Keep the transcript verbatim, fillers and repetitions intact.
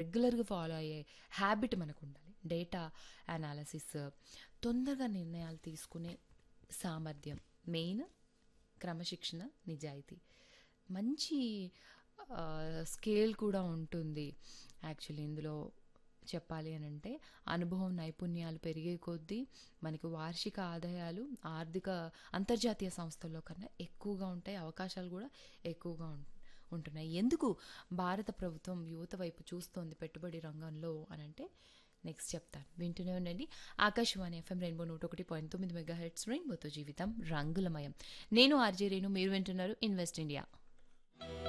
రెగ్యులర్గా ఫాలో అయ్యే హ్యాబిట్ మనకు ఉండాలి. డేటా అనాలిసిస్, తొందరగా నిర్ణయాలు తీసుకునే సామర్థ్యం మెయిన్, క్రమశిక్షణ, నిజాయితీ, మంచి స్కేల్ కూడా ఉంటుంది. యాక్చువల్లీ ఇందులో చెప్పాలి అని అంటే అనుభవం, నైపుణ్యాలు పెరిగే కొద్దీ మనకి వార్షిక ఆదాయాలు ఆర్థిక అంతర్జాతీయ సంస్థల్లో కన్నా ఎక్కువగా ఉంటాయి, అవకాశాలు కూడా ఎక్కువగా ఉం ఉంటున్నాయి. ఎందుకు భారత ప్రభుత్వం యువత వైపు చూస్తోంది పెట్టుబడి రంగంలో అని అంటే నెక్స్ట్ చెప్తాను, వింటూనే ఉండండి. ఆకాశవాణి ఎఫ్ఎం రెయిన్బో నూట ఒకటి పాయింట్ తొమ్మిది మెగా హెడ్స్, రెయిన్బోతో జీవితం రంగులమయం. నేను ఆర్జే రేణు, మీరు వింటున్నారు ఇన్వెస్ట్ ఇండియా.